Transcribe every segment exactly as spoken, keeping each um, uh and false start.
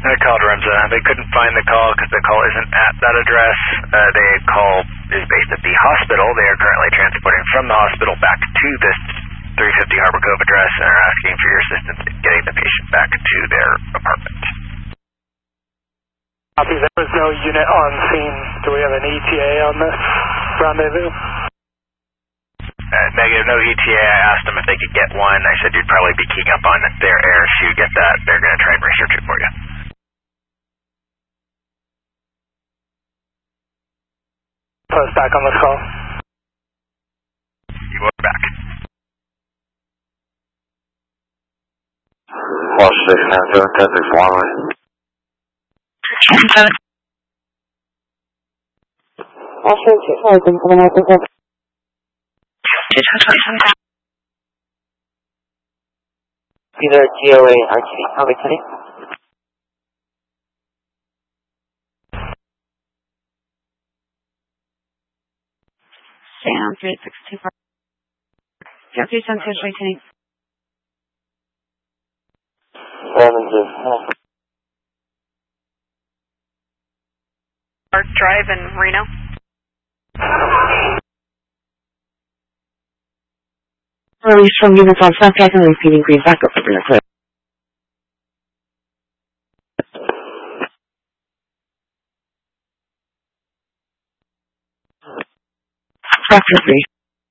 I called Remza. They couldn't find the call because the call isn't at that address. Uh, the call is based at the hospital. They are currently transporting from the hospital back to this three fifty Harbor Cove address and are asking for your assistance in getting the patient back to their apartment. Copy. There was no unit on scene. Do we have an E T A on this rendezvous? Uh, negative, no E T A. I asked them if they could get one. I said you'd probably be keying up on their air, so you get that. They're going to try and research it for you. Post back on this call. You are back. Watch six nine seven ten six one way. Watch six six nine seven ten six. Either G O A or R T D. How many? Sam, three eight six two four. Yeah, three seven two three. Seven two. Park Drive in Reno. Release from units on South Jack and repeating green back up for Reno clear. Factor three.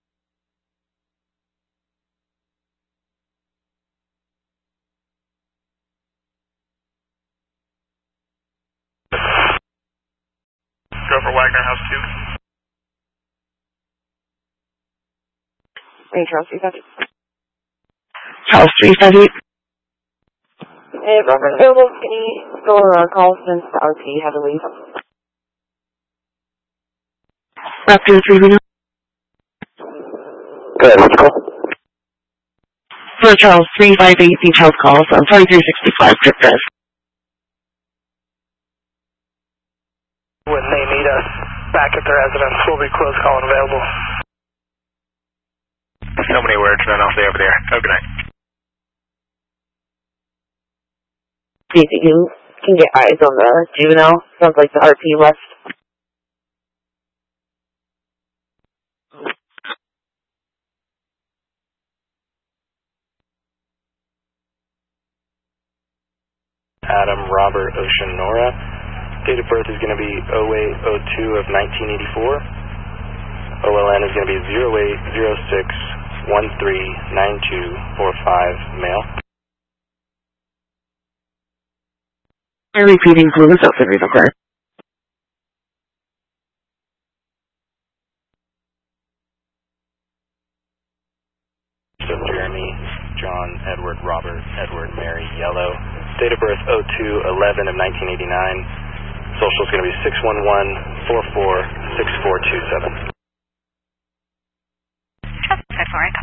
Go for Wagner House two. Hey, Charles, three five eight. Charles, three five eight. Hey, Robert, available. Can you go on call since the R P had to leave? Raptor three Reno. Good, let's go. For Charles, three five eight, details calls on thirty-three sixty-five, trip desk. When they need us back at the residence, we'll be close call and available. So many words, man. I'll stay over there. Oh, good night. Do you think you can get eyes on the juvenile? Sounds like the R P left. Adam Robert Ocean Nora. Date of birth is going to be oh eight oh two of nineteen eighty-four. O L N is going to be zero eight zero six one three nine two four five, male. I'm repeating clues up the Reno clear. So Jeremy, John, Edward, Robert, Edward, Mary, Yellow. Date of birth oh two eleven of nineteen eighty-nine. Social is going to be six one one four four six four two seven. Good for it.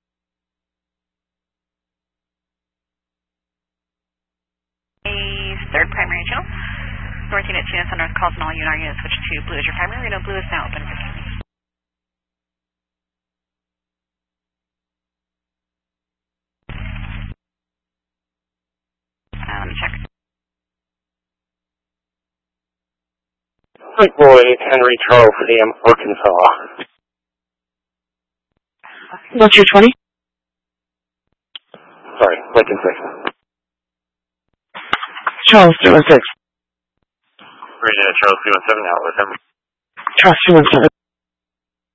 A third primary channel. North unit units on North calls and all U N R units switch to blue as your primary. Reno blue is now open for county. Uh, let me check. Frank Lloyd, Henry Charles Sam, Arkansas. What's your twenty? Sorry, Lincoln six. Charles, two one six. Virginia Charles two one seven, out with him. Charles, two one seven.